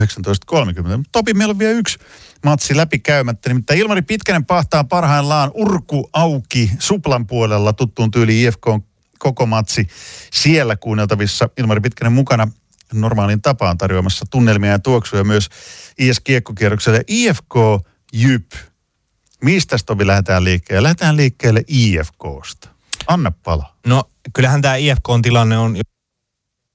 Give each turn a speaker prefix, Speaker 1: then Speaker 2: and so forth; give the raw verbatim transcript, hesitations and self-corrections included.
Speaker 1: yhdeksäntoista kolmekymmentä. Topi, meillä on vielä yksi matsi läpikäymättä. Nimittäin Ilmari Pitkänen pahtaa parhaillaan urku auki Suplan puolella tuttuun tyyliin I F K:n koko matsi siellä kuunneltavissa. Ilmari Pitkänen mukana normaalin tapaan tarjoamassa tunnelmia ja tuoksuja myös I S-kiekkokierrokselle. I F K Jyp. Mistä Tobi lähdetään liikkeelle? Lähdetään liikkeelle I F K:sta. Anna pala.
Speaker 2: No kyllähän tämä I F K:n tilanne on